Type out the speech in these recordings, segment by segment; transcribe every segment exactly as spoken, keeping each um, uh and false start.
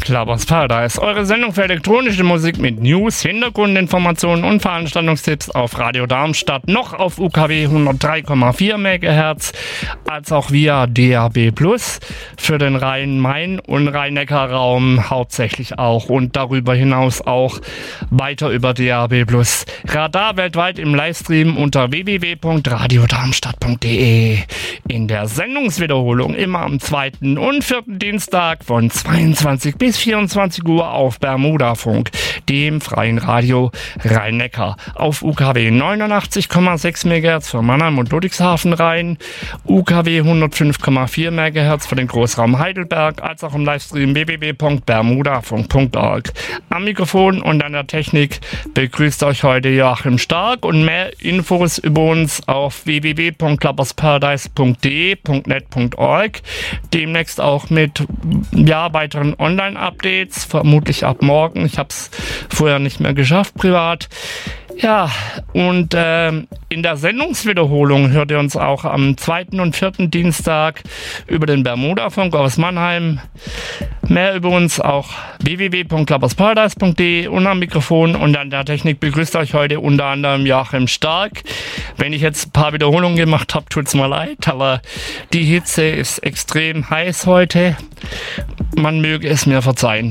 Clubbers Paradise, eure Sendung für elektronische Musik mit News, Hintergrundinformationen und Veranstaltungstipps auf Radio Darmstadt, noch auf U K W hundertdrei Komma vier Megahertz, als auch via D A B Plus für den Rhein-Main- und Rhein-Neckar-Raum hauptsächlich auch und darüber hinaus auch weiter über D A B Plus. Radar weltweit im Livestream unter w w w punkt radio darmstadt punkt d e. In der Sendungswiederholung immer am zweiten und vierten Dienstag von zweiundzwanzig bis vierundzwanzig Uhr auf Bermudafunk, dem freien Radio Rhein-Neckar, auf U K W neunundachtzig Komma sechs Megahertz für Mannheim und Ludwigshafen Rhein, U K W hundertfünf Komma vier Megahertz für den Großraum Heidelberg, als auch im Livestream w w w punkt bermudafunk punkt org. Am Mikrofon und an der Technik begrüßt euch heute Joachim Stark und mehr Infos über uns auf w w w punkt clubbers paradise punkt d e punkt net punkt org. Demnächst auch mit ja, weiteren Online-Updates, vermutlich ab morgen. Ich habe es vorher nicht mehr geschafft, privat. Ja, und äh, in der Sendungswiederholung hört ihr uns auch am zweiten und vierten Dienstag über den Bermudafunk aus Mannheim. Mehr über uns auch w w w punkt clubbers paradise punkt d e und am Mikrofon und an der Technik begrüßt euch heute unter anderem Joachim Stark. Wenn ich jetzt ein paar Wiederholungen gemacht habe, tut's mir leid, aber die Hitze ist extrem heiß heute. Man möge es mir verzeihen.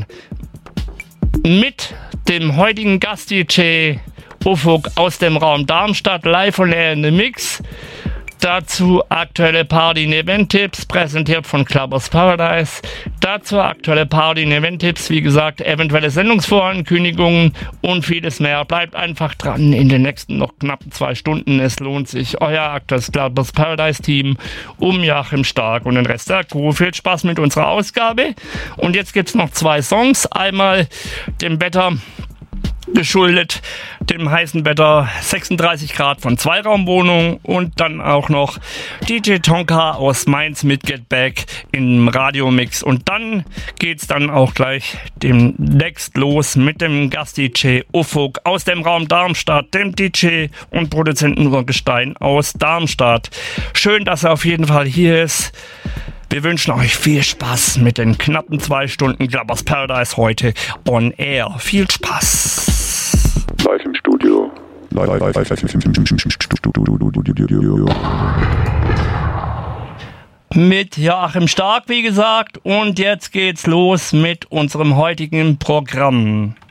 Mit dem heutigen Gast-D J Ufuk aus dem Raum Darmstadt, live und in the Mix. Dazu aktuelle Party- und Event-Tipps, präsentiert von Clubbers Paradise. Dazu aktuelle Party- und Event-Tipps, wie gesagt, eventuelle Sendungsvorankündigungen und vieles mehr. Bleibt einfach dran in den nächsten noch knappen zwei Stunden. Es lohnt sich. Euer aktuelles Clubbers Paradise-Team um Joachim Stark und den Rest der Crew. Viel Spaß mit unserer Ausgabe. Und jetzt gibt's noch zwei Songs. Einmal dem Wetter geschuldet, dem heißen Wetter, sechsunddreißig Grad von Zweiraumwohnung, und dann auch noch D J Tonka aus Mainz mit Get Back im Radiomix. Und dann geht's dann auch gleich demnächst los mit dem Gast-D J Ufuk aus dem Raum Darmstadt, dem D J und Produzenten Urgestein aus Darmstadt. Schön, dass er auf jeden Fall hier ist. Wir wünschen euch viel Spaß mit den knappen zwei Stunden Clubbers Paradise heute on air. Viel Spaß. Live im Studio. Live, live, live, live im Studio. Mit Joachim Stark, wie gesagt. Und jetzt geht's los mit unserem heutigen Programm.